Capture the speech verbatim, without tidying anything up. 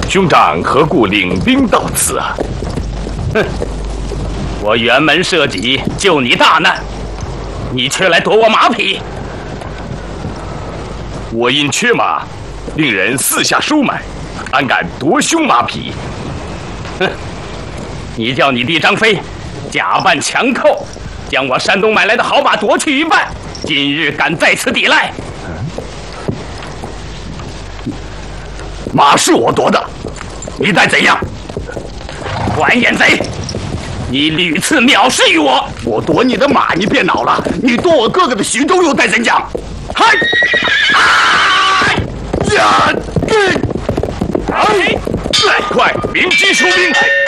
兄长何故领兵到此啊？ 哼，我辕门射戟救你大难，你却来夺我马匹。 我因缺马，令人四下收买，安敢夺兄马匹？ 哼，你叫你弟张飞假扮强寇，将我山东买来的好马夺去一半，今日敢在此抵赖？ 马是我夺的，你待怎样？ 完颜贼，你屡次藐视于我， 我夺你的马，你别恼了；你夺我哥哥的徐州，又待怎讲？嗨！啊！呀！哎！快鸣金收兵！